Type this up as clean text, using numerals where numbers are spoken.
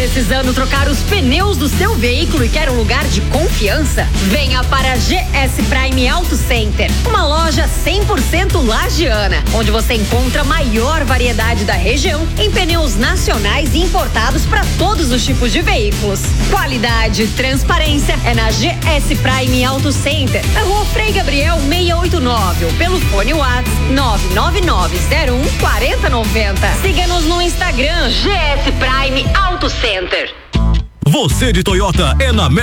Precisando trocar os pneus do seu veículo e quer um lugar de confiança? Venha para a GS Prime Auto Center, uma loja 100% lagiana, onde você encontra a maior variedade da região em pneus nacionais e importados para todos os tipos de veículos. Qualidade e transparência é na GS Prime Auto Center, na Rua Frei Gabriel 689, ou pelo fone WhatsApp 999014090. Siga-nos no Instagram GS Prime Auto Center. Você de Toyota é na